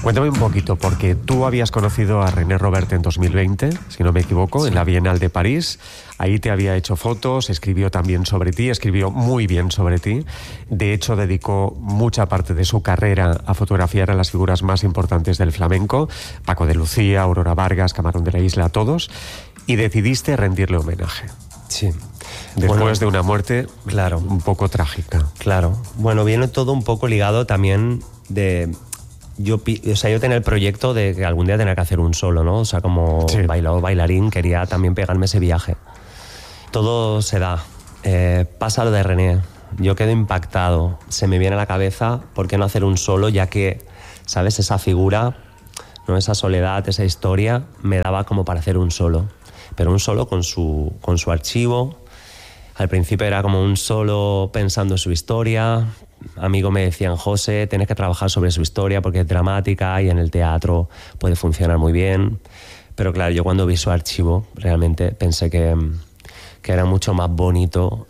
Cuéntame un poquito, porque tú habías conocido a René Robert en 2020, si no me equivoco, en la Bienal de París. Ahí te había hecho fotos, escribió también sobre ti, escribió muy bien sobre ti. De hecho, dedicó mucha parte de su carrera a fotografiar a las figuras más importantes del flamenco, Paco de Lucía, Aurora Vargas, Camarón de la Isla, a todos, y decidiste rendirle homenaje. Sí. Después de una muerte, claro, un poco trágica. Claro. Bueno, viene todo un poco ligado también de... Yo tenía el proyecto de que algún día tenía que hacer un solo, ¿no? O sea, como bailarín, quería también pegarme ese viaje. Todo se da. Pasa lo de René. Yo quedo impactado. Se me viene a la cabeza, ¿por qué no hacer un solo? Ya que, ¿sabes? Esa figura, ¿no? Esa soledad, esa historia, me daba como para hacer un solo. Pero un solo con su archivo. Al principio era como un solo pensando en su historia. Amigos me decían, José, tienes que trabajar sobre su historia porque es dramática y en el teatro puede funcionar muy bien. Pero claro, yo cuando vi su archivo realmente pensé que era mucho más bonito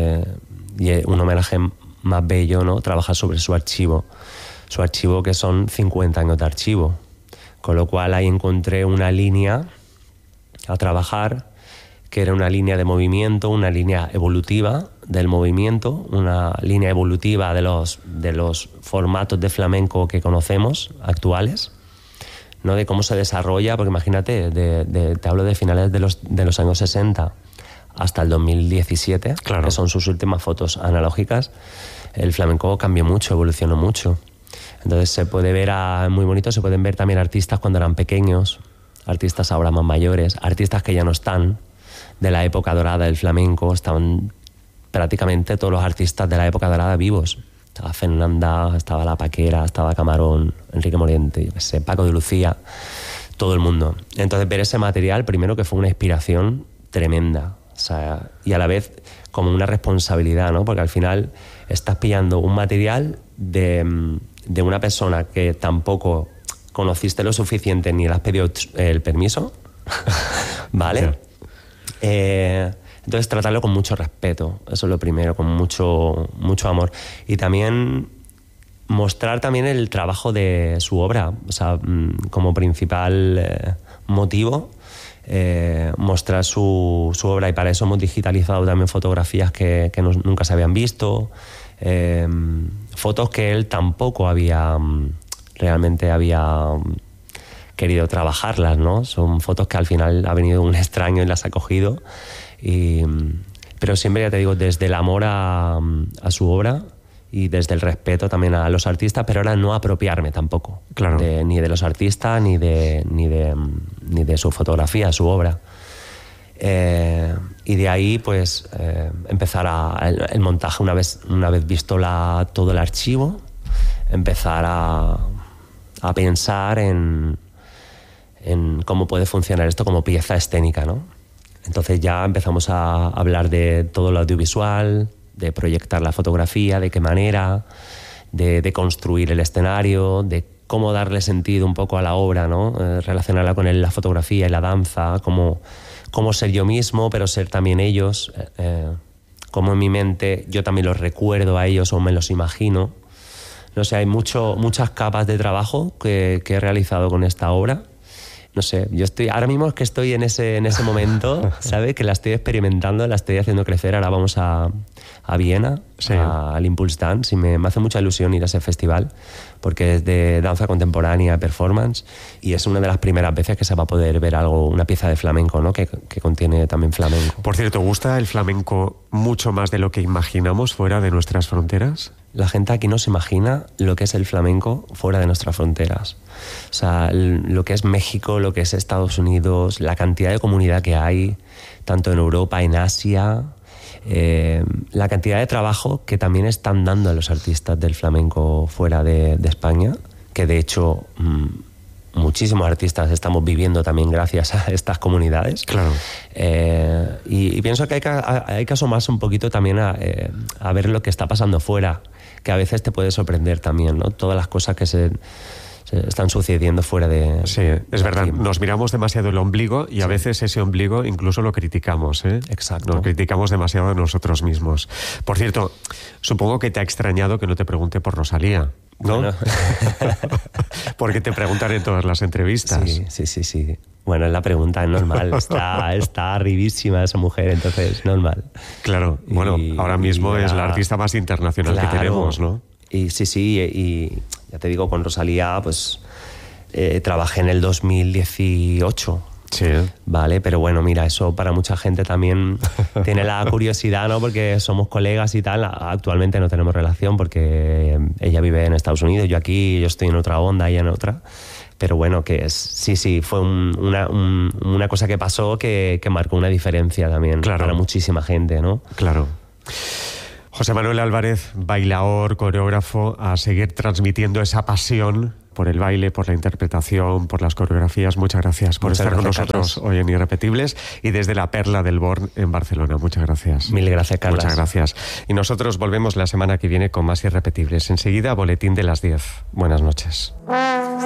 y un homenaje más bello, ¿no? Trabajar sobre su archivo. Su archivo, que son 50 años de archivo. Con lo cual ahí encontré una línea a trabajar, que era una línea de movimiento, una línea evolutiva del movimiento, una línea evolutiva de los formatos de flamenco que conocemos, actuales, ¿no? De cómo se desarrolla, porque imagínate, te hablo de finales de los años 60 hasta el 2017, claro, que son sus últimas fotos analógicas. El flamenco cambió mucho, evolucionó mucho. Entonces se puede ver, muy bonito, se pueden ver también artistas cuando eran pequeños, artistas ahora más mayores, artistas que ya no están, de la época dorada del flamenco. Estaban prácticamente todos los artistas de la época dorada vivos. Estaba Fernanda, estaba La Paquera, estaba Camarón, Enrique Morente, yo qué sé, Paco de Lucía, todo el mundo. Entonces ver ese material, primero que fue una inspiración tremenda, o sea, y a la vez como una responsabilidad, ¿no? Porque al final estás pillando un material de una persona que tampoco conociste lo suficiente ni le has pedido el permiso, ¿vale? Entonces tratarlo con mucho respeto, eso es lo primero, con mucho amor. Y también mostrar también el trabajo de su obra, o sea, como principal motivo, mostrar su obra, y para eso hemos digitalizado también fotografías que nunca se habían visto, fotos que él tampoco realmente había querido trabajarlas, ¿no? Son fotos que al final ha venido un extraño y las ha cogido, pero siempre, ya te digo, desde el amor a su obra y desde el respeto también a los artistas, pero ahora no apropiarme tampoco, claro, ni de los artistas ni de su fotografía, su obra. Y de ahí pues empezar el montaje, una vez visto todo el archivo, empezar a pensar en cómo puede funcionar esto como pieza escénica, ¿no? Entonces ya empezamos a hablar de todo lo audiovisual, de proyectar la fotografía, de qué manera, de construir el escenario, de cómo darle sentido un poco a la obra, ¿no? Relacionarla con la fotografía y la danza, cómo ser yo mismo, pero ser también ellos, cómo en mi mente yo también los recuerdo a ellos o me los imagino. No sé, hay muchas capas de trabajo que he realizado con esta obra. No sé, ahora mismo es que estoy en ese momento, ¿sabes? Que la estoy experimentando, la estoy haciendo crecer. Ahora vamos a Viena, sí, al Impulse Dance, y me hace mucha ilusión ir a ese festival, porque es de danza contemporánea, performance, y es una de las primeras veces que se va a poder ver una pieza de flamenco, ¿no? Que contiene también flamenco. Por cierto, ¿gusta el flamenco mucho más de lo que imaginamos fuera de nuestras fronteras? La gente aquí no se imagina lo que es el flamenco fuera de nuestras fronteras. O sea, lo que es México, lo que es Estados Unidos, la cantidad de comunidad que hay, tanto en Europa, en Asia, la cantidad de trabajo que también están dando a los artistas del flamenco fuera de España, que de hecho muchísimos artistas estamos viviendo también gracias a estas comunidades. Claro. Y pienso que hay que asomarse un poquito también a ver lo que está pasando fuera, que a veces te puede sorprender también, ¿no? Todas las cosas que se están sucediendo fuera de... Sí, es verdad. Aquí. Nos miramos demasiado el ombligo y a veces ese ombligo incluso lo criticamos, ¿eh? Exacto. Nos criticamos demasiado de nosotros mismos. Por cierto, supongo que te ha extrañado que no te pregunte por Rosalía. ¿no? Bueno. Porque te preguntan en todas las entrevistas. Sí. Bueno, la pregunta es normal. Está arribísima esa mujer, entonces normal. Claro, bueno, ahora mismo es la artista más internacional que tenemos, ¿no? Y y ya te digo, con Rosalía, pues trabajé en el 2018. Sí. Vale, pero bueno, mira, eso para mucha gente también tiene la curiosidad, ¿no? Porque somos colegas y tal. Actualmente no tenemos relación porque ella vive en Estados Unidos, yo aquí, yo estoy en otra onda, ella en otra. Pero bueno, sí, fue una cosa que pasó que marcó una diferencia también para muchísima gente, ¿no? Claro. José Manuel Álvarez, bailaor, coreógrafo, a seguir transmitiendo esa pasión por el baile, por la interpretación, por las coreografías. Muchas gracias por estar con nosotros hoy en Irrepetibles y desde la Perla del Born en Barcelona. Muchas gracias. Mil gracias, Carlas. Muchas gracias. Y nosotros volvemos la semana que viene con más Irrepetibles. Enseguida, boletín de las 10. Buenas noches.